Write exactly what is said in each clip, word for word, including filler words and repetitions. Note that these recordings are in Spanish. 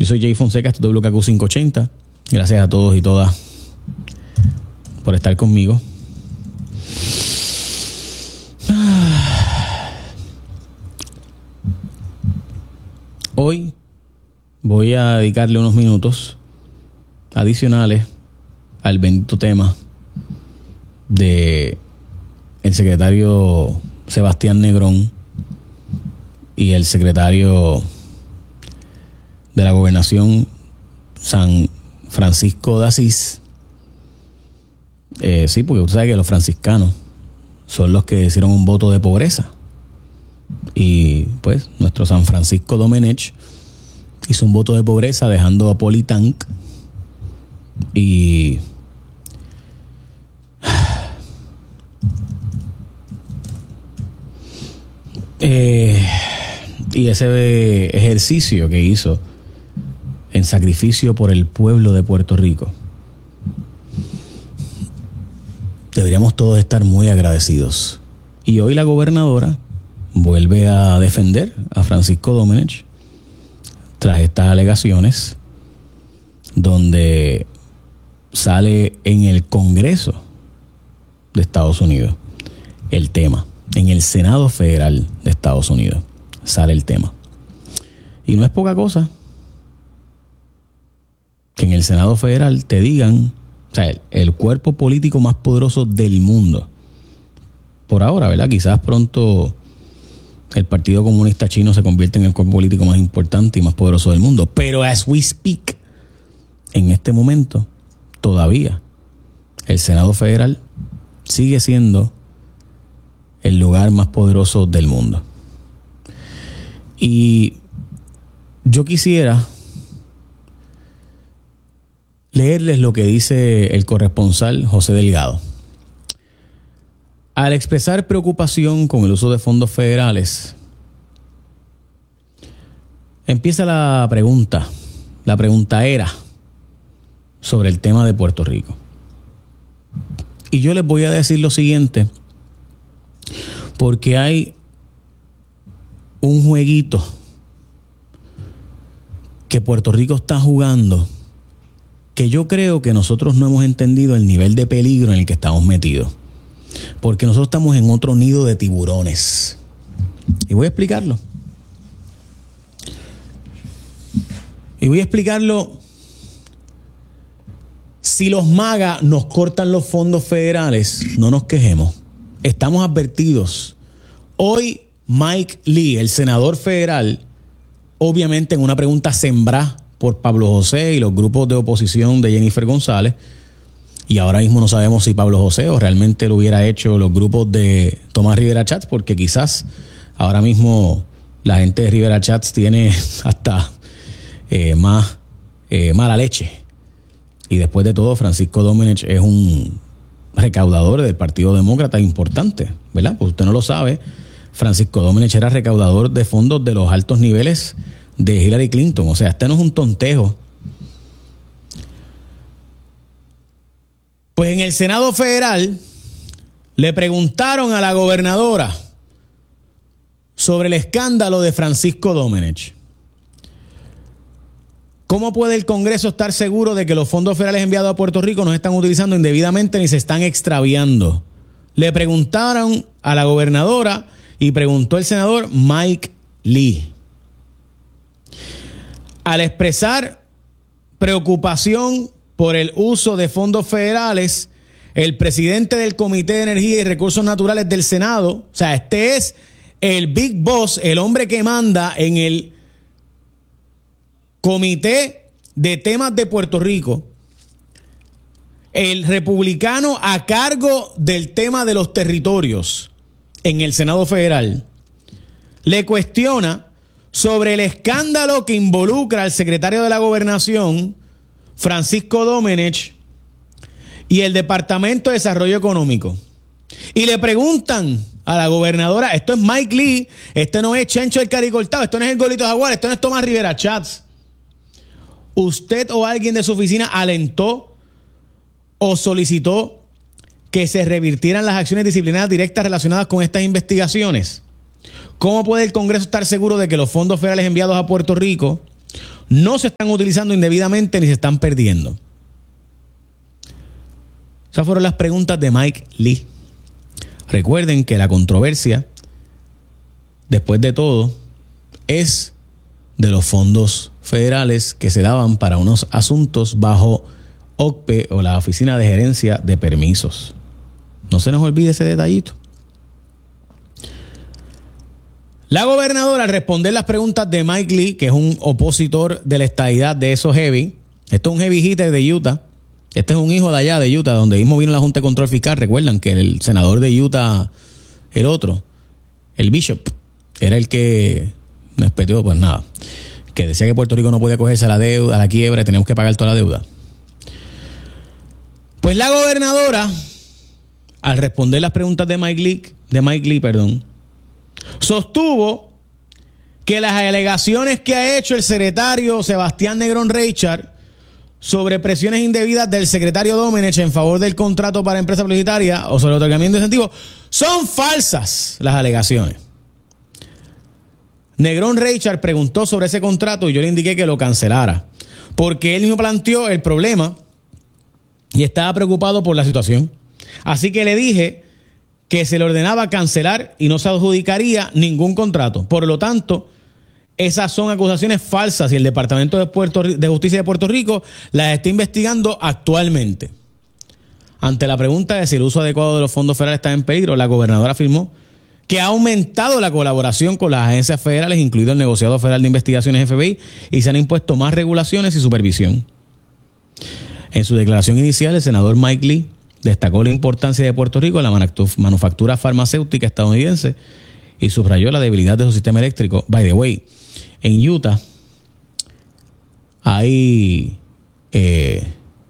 soy Jay Fonseca, esto es W K Q quinientos ochenta. Gracias a todos y todas por estar conmigo. Hoy voy a dedicarle unos minutos adicionales al bendito tema de el secretario Sebastián Negrón y el secretario de la Gobernación San Francisco de Asís. Eh, sí, porque usted sabe que los franciscanos son los que hicieron un voto de pobreza. Y pues nuestro San Francisco Domenech hizo un voto de pobreza dejando a Politank. Y eh, y ese ejercicio que hizo en sacrificio por el pueblo de Puerto Rico, deberíamos todos estar muy agradecidos. Y hoy la gobernadora vuelve a defender a Francisco Domenech tras estas alegaciones, donde sale en el Congreso de Estados Unidos el tema, en el Senado Federal de Estados Unidos sale el tema. Y no es poca cosa que en el Senado Federal te digan, o sea, el, el cuerpo político más poderoso del mundo, por ahora, ¿verdad? Quizás pronto el Partido Comunista Chino se convierte en el cuerpo político más importante y más poderoso del mundo. Pero as we speak, en este momento, todavía el Senado Federal sigue siendo el lugar más poderoso del mundo. Y yo quisiera leerles lo que dice el corresponsal José Delgado. Al expresar preocupación con el uso de fondos federales, empieza la pregunta, la pregunta era sobre el tema de Puerto Rico. Y yo les voy a decir lo siguiente, porque hay un jueguito que Puerto Rico está jugando que yo creo que nosotros no hemos entendido el nivel de peligro en el que estamos metidos. Porque nosotros estamos en otro nido de tiburones. Y voy a explicarlo. Y voy a explicarlo. Si los MAGA nos cortan los fondos federales, no nos quejemos. Estamos advertidos. Hoy Mike Lee, el senador federal, obviamente en una pregunta sembrada por Pablo José y los grupos de oposición de Jennifer González, y ahora mismo no sabemos si Pablo José o realmente lo hubiera hecho los grupos de Tomás Rivera Chats, porque quizás ahora mismo la gente de Rivera Chats tiene hasta eh, más eh, mala leche. Y después de todo, Francisco Domenech es un recaudador del Partido Demócrata importante, ¿verdad? Pues usted no lo sabe. Francisco Domenech era recaudador de fondos de los altos niveles de Hillary Clinton. O sea, este no es un tontejo. Pues en el Senado Federal le preguntaron a la gobernadora sobre el escándalo de Francisco Domenech. ¿Cómo puede el Congreso estar seguro de que los fondos federales enviados a Puerto Rico no se están utilizando indebidamente ni se están extraviando? Le preguntaron a la gobernadora y preguntó el senador Mike Lee. Al expresar preocupación por el uso de fondos federales, el presidente del Comité de Energía y Recursos Naturales del Senado, o sea, este es el Big Boss, el hombre que manda en el Comité de Temas de Puerto Rico, el republicano a cargo del tema de los territorios en el Senado Federal, le cuestiona sobre el escándalo que involucra al secretario de la Gobernación, Francisco Domenech, y el Departamento de Desarrollo Económico. Y le preguntan a la gobernadora, esto es Mike Lee, este no es Chencho el Caricortado, esto no es el Golito Jaguar, esto no es Tomás Rivera Chats. ¿Usted o alguien de su oficina alentó o solicitó que se revirtieran las acciones disciplinarias directas relacionadas con estas investigaciones? ¿Cómo puede el Congreso estar seguro de que los fondos federales enviados a Puerto Rico no se están utilizando indebidamente ni se están perdiendo. Esas fueron las preguntas de Mike Lee. Recuerden que la controversia, después de todo, es de los fondos federales que se daban para unos asuntos bajo O C P E o la Oficina de Gerencia de Permisos. No se nos olvide ese detallito. La gobernadora, al responder las preguntas de Mike Lee, que es un opositor de la estadidad de esos heavy, esto es un heavy hitter de Utah, este es un hijo de allá de Utah, donde mismo vino la Junta de Control Fiscal. Recuerdan que el senador de Utah, el otro, el Bishop, era el que me espetió, pues nada, que decía que Puerto Rico no podía cogerse a la deuda, a la quiebra, y teníamos que pagar toda la deuda. Pues la gobernadora, al responder las preguntas de Mike Lee, de Mike Lee, perdón, sostuvo que las alegaciones que ha hecho el secretario Sebastián Negrón Reichard sobre presiones indebidas del secretario Domenech en favor del contrato para empresa publicitaria o sobre el otorgamiento de incentivos son falsas. Las alegaciones. Negrón Reichard preguntó sobre ese contrato y yo le indiqué que lo cancelara porque él mismo planteó el problema y estaba preocupado por la situación. Así que le dije que se le ordenaba cancelar y no se adjudicaría ningún contrato. Por lo tanto, esas son acusaciones falsas y el Departamento de, Puerto, de Justicia de Puerto Rico las está investigando actualmente. Ante la pregunta de si el uso adecuado de los fondos federales está en peligro, la gobernadora afirmó que ha aumentado la colaboración con las agencias federales, incluido el Negociado Federal de Investigaciones F B I, y se han impuesto más regulaciones y supervisión. En su declaración inicial, el senador Mike Lee destacó la importancia de Puerto Rico en la manufactura farmacéutica estadounidense y subrayó la debilidad de su sistema eléctrico. By the way, en Utah hay eh,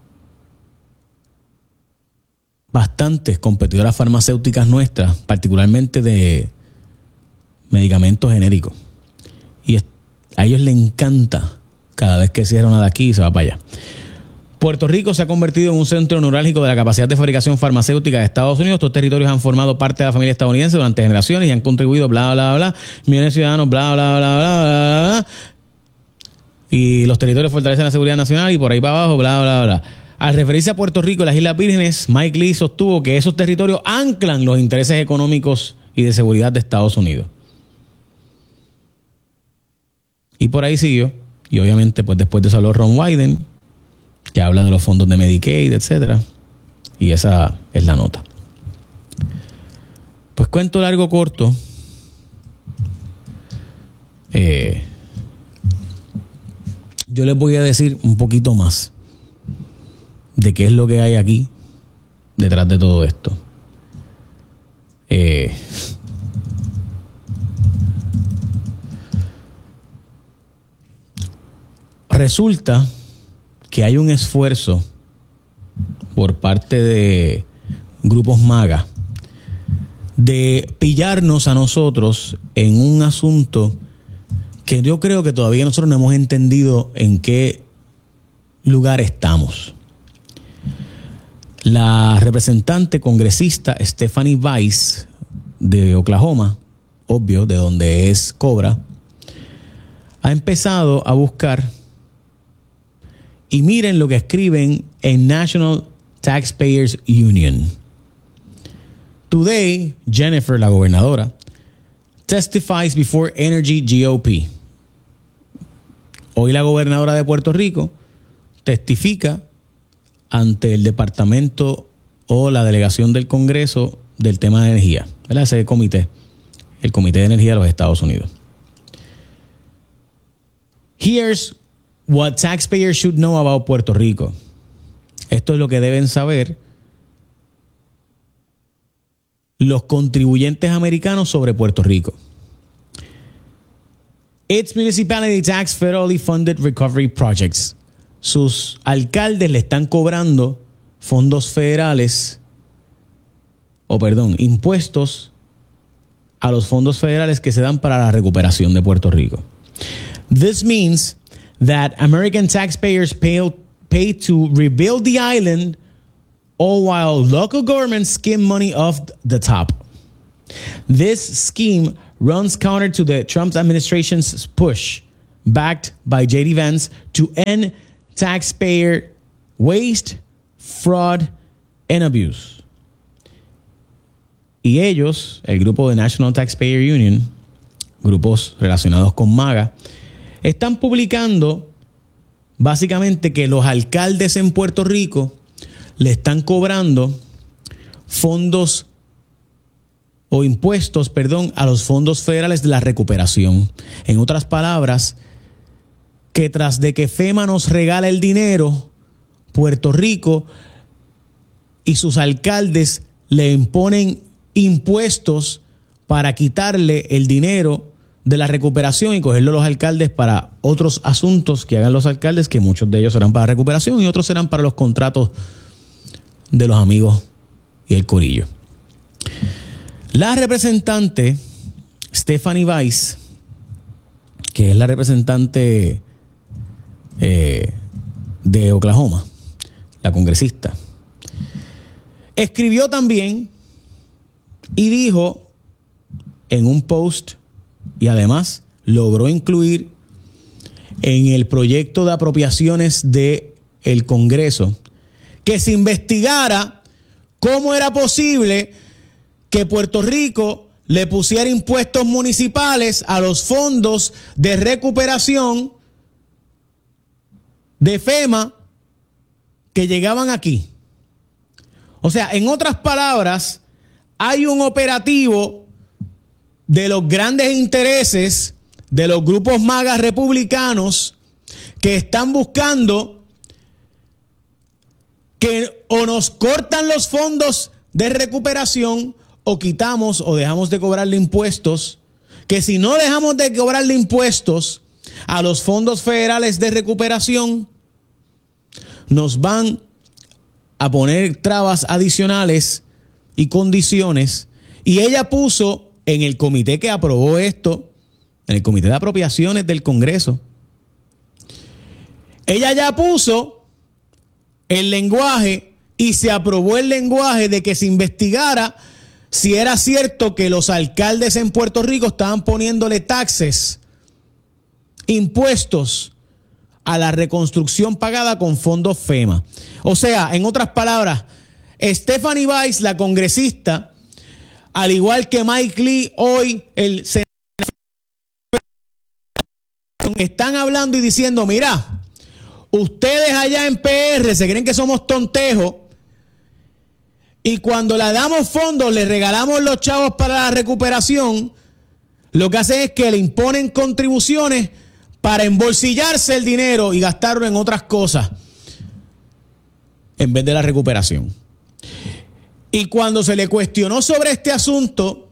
bastantes competidoras farmacéuticas nuestras, particularmente de medicamentos genéricos. Y a ellos les encanta cada vez que cierra una de aquí y se va para allá. Puerto Rico se ha convertido en un centro neurálgico de la capacidad de fabricación farmacéutica de Estados Unidos. Estos territorios han formado parte de la familia estadounidense durante generaciones y han contribuido, bla, bla, bla, millones de ciudadanos, bla, bla, bla, bla, bla, bla. Y los territorios fortalecen la seguridad nacional y por ahí para abajo, bla, bla, bla. Al referirse a Puerto Rico y las Islas Vírgenes, Mike Lee sostuvo que esos territorios anclan los intereses económicos y de seguridad de Estados Unidos. Y por ahí siguió. Y obviamente, pues después de eso habló Ron Wyden, que habla de los fondos de Medicaid, etcétera. Y esa es la nota. Pues cuento largo corto. Eh, yo les voy a decir un poquito más de qué es lo que hay aquí detrás de todo esto. Eh, resulta que hay un esfuerzo por parte de grupos MAGA de pillarnos a nosotros en un asunto que yo creo que todavía nosotros no hemos entendido en qué lugar estamos. La representante congresista Stephanie Weiss de Oklahoma, obvio, de donde es Cobra, ha empezado a buscar. Y miren lo que escriben en National Taxpayers Union. Today, Jennifer, la gobernadora, testifies before Energy G O P. Hoy la gobernadora de Puerto Rico testifica ante el departamento o la delegación del Congreso del tema de energía, ¿verdad? Ese comité, el Comité de Energía de los Estados Unidos. Here's what taxpayers should know about Puerto Rico. Esto es lo que deben saber los contribuyentes americanos sobre Puerto Rico. Its municipality tax federally funded recovery projects. Sus alcaldes le están cobrando fondos federales, o perdón, impuestos a los fondos federales que se dan para la recuperación de Puerto Rico. This means that American taxpayers pay, pay to rebuild the island, all while local governments skim money off the top. This scheme runs counter to the Trump administration's push backed by J D Vance, to end taxpayer waste, fraud, and abuse. Y ellos, el grupo de National Taxpayer Union, grupos relacionados con MAGA, están publicando básicamente que los alcaldes en Puerto Rico le están cobrando fondos o impuestos, perdón, a los fondos federales de la recuperación. En otras palabras, que tras de que FEMA nos regala el dinero, Puerto Rico y sus alcaldes le imponen impuestos para quitarle el dinero de la recuperación y cogerlo a los alcaldes para otros asuntos que hagan los alcaldes, que muchos de ellos serán para recuperación y otros serán para los contratos de los amigos y el corillo. La representante Stephanie Weiss, que es la representante eh, de Oklahoma, la congresista, escribió también y dijo en un post, y además logró incluir en el proyecto de apropiaciones del Congreso, que se investigara cómo era posible que Puerto Rico le pusiera impuestos municipales a los fondos de recuperación de FEMA que llegaban aquí. O sea, en otras palabras, hay un operativo de los grandes intereses de los grupos MAGA republicanos que están buscando que o nos cortan los fondos de recuperación o quitamos o dejamos de cobrarle impuestos, que si no dejamos de cobrarle impuestos a los fondos federales de recuperación, nos van a poner trabas adicionales y condiciones. Y ella puso en el comité que aprobó esto, en el comité de apropiaciones del Congreso, ella ya puso el lenguaje y se aprobó el lenguaje de que se investigara si era cierto que los alcaldes en Puerto Rico estaban poniéndole taxes, impuestos a la reconstrucción pagada con fondos FEMA. O sea, en otras palabras, Stephanie Weiss, la congresista, al igual que Mike Lee, hoy el senador, están hablando y diciendo, mira, ustedes allá en P R se creen que somos tontejos y cuando le damos fondos, le regalamos los chavos para la recuperación, lo que hacen es que le imponen contribuciones para embolsillarse el dinero y gastarlo en otras cosas en vez de la recuperación. Y cuando se le cuestionó sobre este asunto,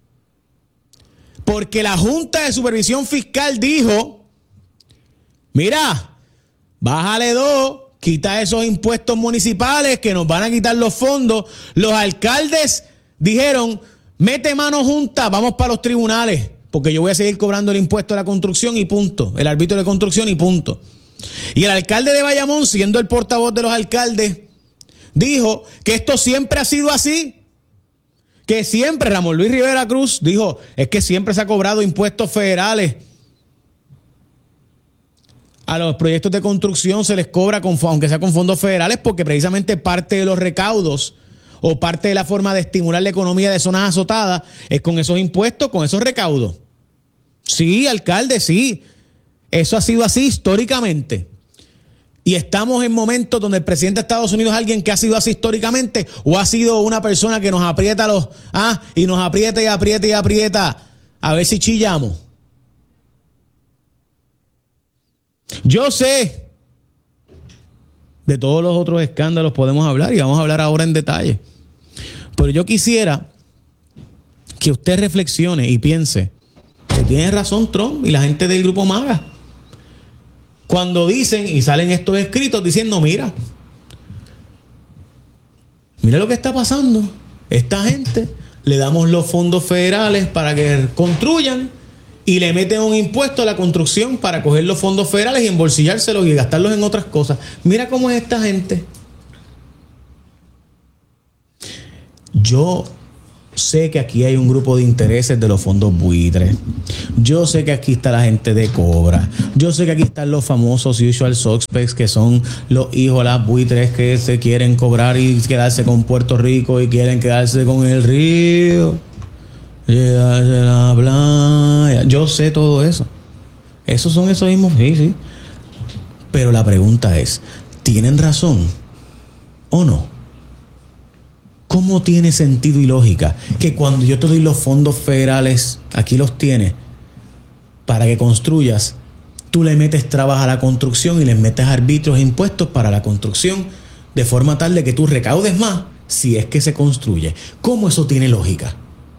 porque la Junta de Supervisión Fiscal dijo, mira, bájale dos, quita esos impuestos municipales que nos van a quitar los fondos. Los alcaldes dijeron, mete mano junta, vamos para los tribunales, porque yo voy a seguir cobrando el impuesto de la construcción y punto, el arbitrio de construcción y punto. Y el alcalde de Bayamón, siendo el portavoz de los alcaldes, dijo que esto siempre ha sido así, que siempre, Ramón Luis Rivera Cruz dijo, es que siempre se ha cobrado impuestos federales. A los proyectos de construcción se les cobra, con, aunque sea con fondos federales, porque precisamente parte de los recaudos o parte de la forma de estimular la economía de zonas azotadas es con esos impuestos, con esos recaudos. Sí, alcalde, sí. Eso ha sido así históricamente. Y estamos en momentos donde el presidente de Estados Unidos es alguien que ha sido así históricamente o ha sido una persona que nos aprieta los ah y nos aprieta y aprieta y aprieta a ver si chillamos. Yo sé, de todos los otros escándalos podemos hablar y vamos a hablar ahora en detalle. Pero yo quisiera que usted reflexione y piense que tiene razón Trump y la gente del grupo MAGA cuando dicen y salen estos escritos diciendo, mira, mira lo que está pasando. Esta gente le damos los fondos federales para que construyan y le meten un impuesto a la construcción para coger los fondos federales y embolsillárselos y gastarlos en otras cosas. Mira cómo es esta gente. Yo sé que aquí hay un grupo de intereses de los fondos buitres. Yo sé que aquí está la gente de Cobra. Yo sé que aquí están los famosos usual suspects, que son los hijos de las buitres que se quieren cobrar y quedarse con Puerto Rico y quieren quedarse con el río. Llegarse a la playa. Yo sé todo eso. Esos son esos mismos. Sí, sí. Pero la pregunta es, ¿tienen razón o no? ¿Cómo tiene sentido y lógica que cuando yo te doy los fondos federales, aquí los tienes, para que construyas, tú le metes trabas a la construcción y le metes arbitrios e impuestos para la construcción, de forma tal de que tú recaudes más si es que se construye? ¿Cómo eso tiene lógica?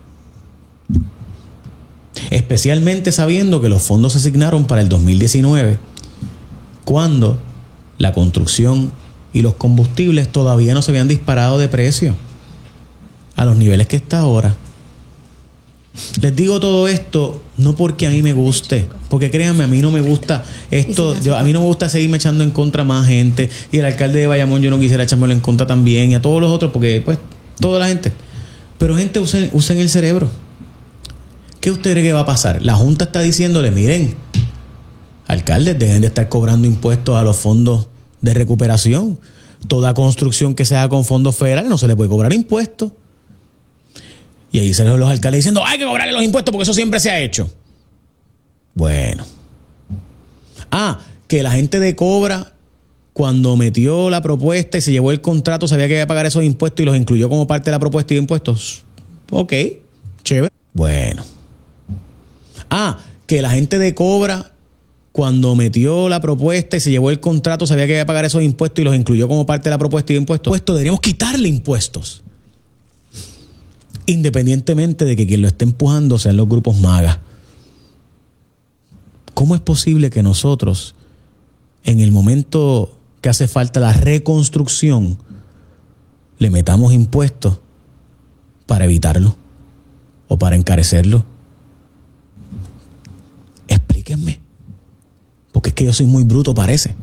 Especialmente sabiendo que los fondos se asignaron para el dos mil diecinueve, cuando la construcción y los combustibles todavía no se habían disparado de precio a los niveles que está ahora. Les digo todo esto no porque a mí me guste, porque créanme, a mí no me gusta esto, yo, a mí no me gusta seguirme echando en contra más gente, y el alcalde de Bayamón yo no quisiera echármelo en contra también, y a todos los otros, porque pues toda la gente, pero gente, usen, usen el cerebro. ¿Qué usted cree que va a pasar? La Junta está diciéndole, miren, alcaldes, dejen de estar cobrando impuestos a los fondos de recuperación. Toda construcción que se haga con fondos federales no se le puede cobrar impuestos. Y ahí salen los alcaldes diciendo, hay que cobrarle los impuestos porque eso siempre se ha hecho. Bueno. Ah, que la gente de Cobra, cuando metió la propuesta y se llevó el contrato, sabía que iba a pagar esos impuestos y los incluyó como parte de la propuesta de impuestos. Ok, chévere. Bueno. Ah, que la gente de Cobra, cuando metió la propuesta y se llevó el contrato, sabía que iba a pagar esos impuestos y los incluyó como parte de la propuesta de impuestos. Pues deberíamos quitarle impuestos, independientemente de que quien lo esté empujando sean los grupos magas. ¿Cómo es posible que nosotros, en el momento que hace falta la reconstrucción, le metamos impuestos para evitarlo o para encarecerlo? Explíquenme. Porque es que yo soy muy bruto, parece.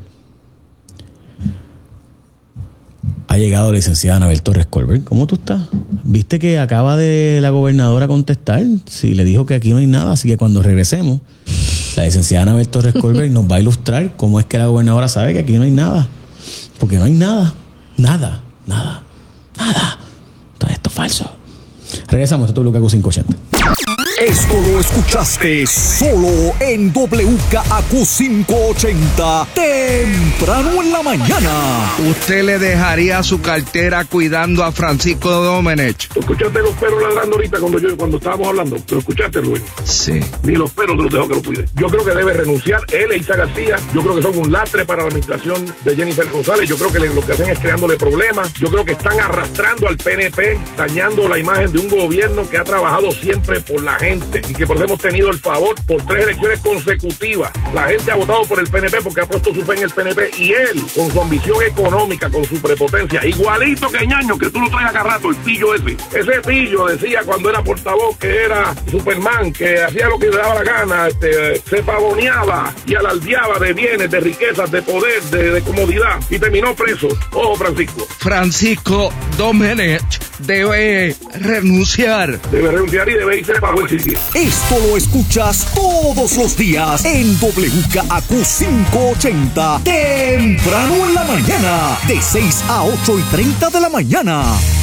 Ha llegado la licenciada Anabel Torres Colbert. ¿Cómo tú estás? ¿Viste que acaba de la gobernadora contestar? Sí, le dijo que aquí no hay nada, así que cuando regresemos, la licenciada Anabel Torres Colbert nos va a ilustrar cómo es que la gobernadora sabe que aquí no hay nada. Porque no hay nada. Nada. Nada. Nada. Todo esto es falso. Regresamos a W K Q quinientos ochenta. Esto lo escuchaste solo en W K Q quinientos ochenta, temprano en la mañana. ¿Usted le dejaría su cartera cuidando a Francisco Domenech? ¿Tú escuchaste los perros ladrando ahorita cuando yo cuando estábamos hablando? ¿Lo escuchaste, Luis? Sí. Ni los perros te los dejó que lo cuide. Yo creo que debe renunciar él e Isa García. Yo creo que son un lastre para la administración de Jennifer González. Yo creo que lo que hacen es creándole problemas. Yo creo que están arrastrando al P N P, dañando la imagen de un gobierno que ha trabajado siempre por la gente y que por eso hemos tenido el favor por tres elecciones consecutivas. La gente ha votado por el P N P porque ha puesto su fe en el P N P, y él, con su ambición económica, con su prepotencia, igualito que Ñaño, que tú lo traes acá rato, el pillo ese. Ese pillo decía cuando era portavoz que era Superman, que hacía lo que le daba la gana, este, se pavoneaba y alardeaba de bienes, de riquezas, de poder, de, de comodidad, y terminó preso. Ojo, Francisco. Francisco Domenech debe renunciar. Debe renunciar y debe irse para buen sitio. Esto lo escuchas todos los días en W K Q quinientos ochenta, temprano en la mañana, de seis a ocho y treinta de la mañana.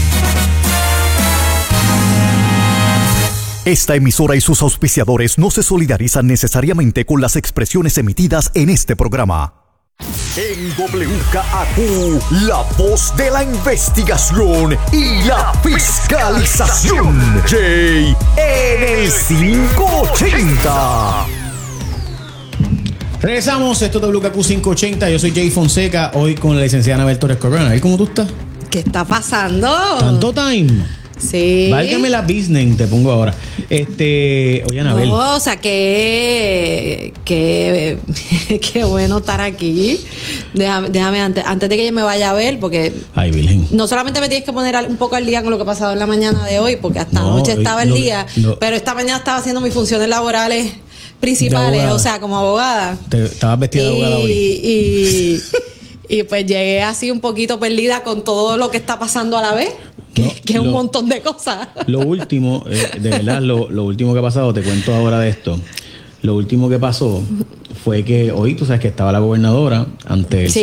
Esta emisora y sus auspiciadores no se solidarizan necesariamente con las expresiones emitidas en este programa. En W K Q, la voz de la investigación y la fiscalización. Jay en el quinientos ochenta. Regresamos, esto es W K Q quinientos ochenta. Yo soy Jay Fonseca, hoy con la licenciada Anabel Torres Colbert. ¿Cómo tú estás? ¿Qué está pasando? ¿Tanto time? Sí. Válgame la business, te pongo ahora. Este, oye, Anabel. No, o sea, que, que, qué bueno estar aquí. Déjame, déjame antes, antes de que ella me vaya a ver, porque ay, Virgen. No solamente me tienes que poner un poco al día con lo que ha pasado en la mañana de hoy, porque hasta no, anoche estaba el no, día, no. pero esta mañana estaba haciendo mis funciones laborales principales, o sea, como abogada. Te, estabas vestida de abogada hoy. Y, y, y pues llegué así un poquito perdida con todo lo que está pasando a la vez. que, No, que es un lo- montón de cosas. Lo último, eh, de verdad, lo, lo último que ha pasado, te cuento ahora de esto. Lo último que pasó fue que hoy, tú sabes que estaba la gobernadora ante el Sí,